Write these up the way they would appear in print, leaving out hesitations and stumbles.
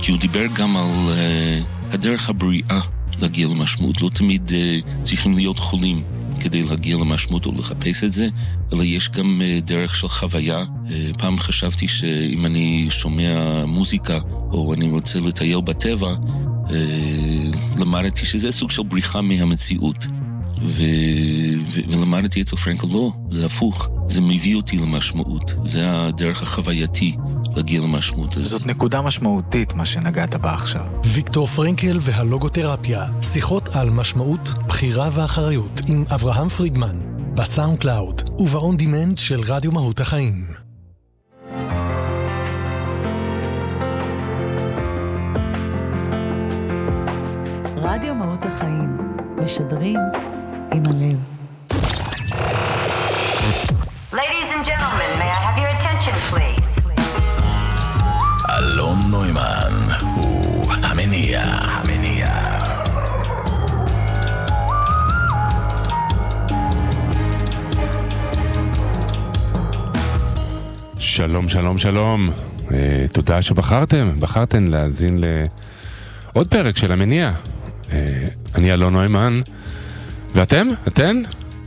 כי הוא דיבר גם על הדרך הבריאה להגיע למשמעות. לא תמיד צריכים להיות חולים כדי להגיע למשמעות או לחפש את זה, אלא יש גם דרך של חוויה. פעם חשבתי שאם אני שומע מוזיקה או אני רוצה לטייל בטבע, למדתי שזה סוג של בריחה מהמציאות. ולמדתי אצל פרנקל, לא, זה הפוך. זה מביא אותי למשמעות. זה הדרך החווייתי להגיע למשמעות הזאת. זאת נקודה משמעותית, מה שנגעת בה עכשיו. ויקטור פרנקל והלוגותרפיה, שיחות על משמעות, בחירה ואחריות, עם אברהם פרידמן, בסאונד קלאוד ובאון דימנד של רדיו מהות החיים. רדיו מהות החיים, משדרים עם הלב. Ladies and gentlemen, may I have your attention, please? אלון נוימן הוא המניע. שלום, שלום, שלום. תודה שבחרתם להאזין לעוד פרק של המניע. אני אלון נוימן. ואתם? אתן?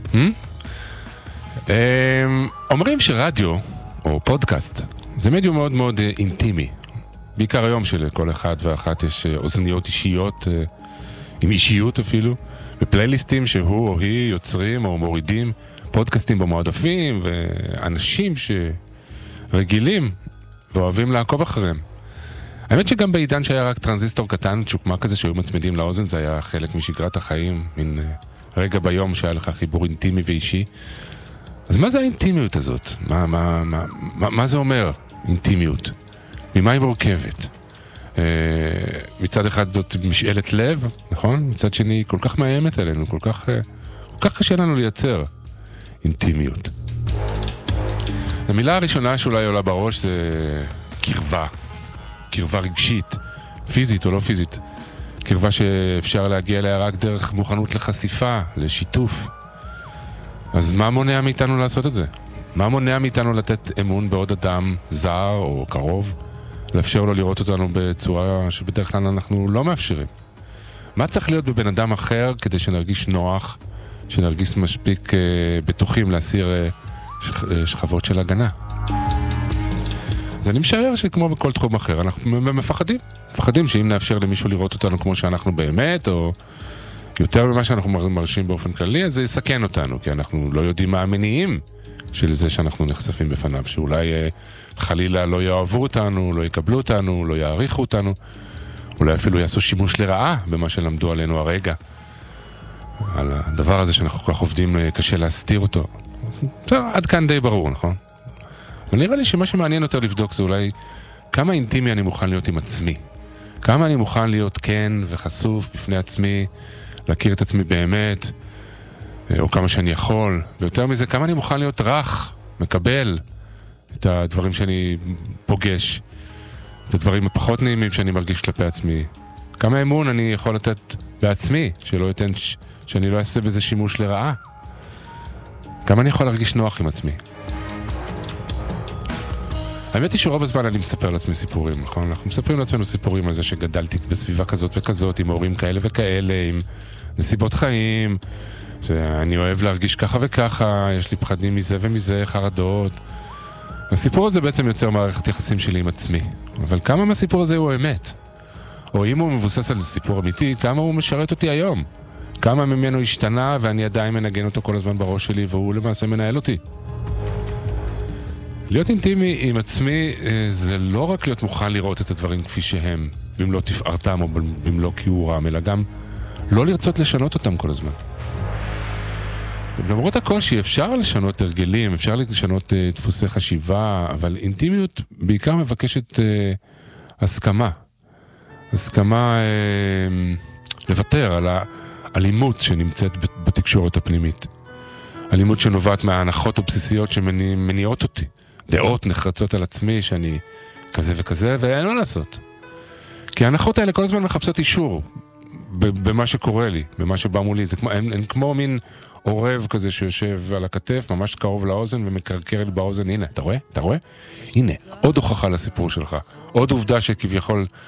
אומרים שרדיו או פודקאסט זה מדיום מאוד מאוד אינטימי. בעיקר היום שלכל אחד ואחת יש אוזניות אישיות, עם אישיות אפילו, ופלייליסטים שהוא או היא יוצרים או מורידים פודקאסטים במועדפים, ואנשים שרגילים ואוהבים לעקוב אחריהם. האמת שגם בעידן שהיה רק טרנזיסטור קטן, צ'וקמה כזה שהיו מצמידים לאוזן, זה היה חלק משגרת החיים, מין רגע ביום שהיה לך חיבור אינטימי ואישי. אז מה זה האינטימיות הזאת? מה זה אומר, אינטימיות? ממה היא מורכבת? מצד אחד זאת משאלת לב, נכון? מצד שני, כל כך מאיימת עלינו, כל כך קשה לנו לייצר אינטימיות. המילה הראשונה שאולי עולה בראש זה קרבה. קרבה רגשית, פיזית או לא פיזית. קרבה שאפשר להגיע אליה רק דרך מוכנות לחשיפה, לשיתוף. אז מה מונע מאיתנו לעשות את זה? מה מונע מאיתנו לתת אמון בעוד אדם זר או קרוב? לאפשר לו לראות אותנו בצורה שבדרך כלל אנחנו לא מאפשרים. מה צריך להיות בבן אדם אחר כדי שנרגיש נוח, שנרגיש מספיק בטוחים להסיר שכבות של הגנה? אז אני משער שכמו בכל תחום אחר, אנחנו מפחדים שאם נאפשר למישהו לראות אותנו כמו שאנחנו באמת, או יותר ממה שאנחנו מרשים באופן כללי, אז זה יסכן אותנו, כי אנחנו לא יודעים מה המניעים של זה שאנחנו נחשפים בפניו, שאולי חלילה לא יאהבו אותנו, לא יקבלו אותנו, לא יעריכו אותנו, אולי אפילו יעשו שימוש לרעה במה שלמדו עלינו הרגע, על הדבר הזה שאנחנו כל כך עובדים, קשה להסתיר אותו. עד כאן די ברור, נכון? אבל נראה לי שמה שמעניין יותר לבדוק זה אולי כמה אינטימי אני מוכן להיות עם עצמי. כמה אני מוכן להיות כן וחשוף בפני עצמי, להכיר את עצמי באמת, או כמה שאני יכול. ויותר מזה, כמה אני מוכן להיות רך, מקבל את הדברים שאני פוגש, את הדברים הפחות נעימים שאני מרגיש כלפי עצמי. כמה אמון אני יכול לתת בעצמי, שלא ייתן, שאני לא אעשה בזה שימוש לרעה. כמה אני יכול להרגיש נוח עם עצמי. האמת היא שרוב הזמן אני מספר לעצמי סיפורים, נכון? אנחנו מספרים לעצמנו סיפורים על זה שגדלתי בסביבה כזאת וכזאת, עם הורים כאלה וכאלה, עם נסיבות חיים, שאני אוהב להרגיש ככה וככה, יש לי פחדים מזה ומזה, חרדות. הסיפור הזה בעצם יוצר מערכת יחסים שלי עם עצמי. אבל כמה מהסיפור הזה הוא אמת? או אם הוא מבוסס על סיפור אמיתי, כמה הוא משרת אותי היום? כמה ממנו השתנה ואני עדיין מנגן אותו כל הזמן בראש שלי, והוא למעשה מנהל אותי? להיות אינטימי עם עצמי זה לא רק להיות מוכן לראות את הדברים כפי שהם, במלוא תפארתם או במלוא כיעורם, אלא גם לא לרצות לשנות אותם כל הזמן. למרות הקושי אפשר לשנות הרגלים, אפשר לשנות דפוסי חשיבה, אבל אינטימיות בעיקר מבקשת הסכמה. הסכמה לוותר על האלימות שנמצאת בתקשורת הפנימית. אלימות שנובעת מההנחות הבסיסיות שמניעות אותי. דעות נחרצות על עצמי שאני כזה וכזה, ואין מה לעשות. כי ההנחות האלה כל הזמן מחפשות אישור במה שקורה לי, במה שבא מולי. הן כמו מין עורב כזה שיושב על הכתף, ממש קרוב לאוזן ומקרקר לי באוזן. הנה, אתה רואה? הנה, עוד הוכחה לסיפור שלך. עוד עובדה שכביכול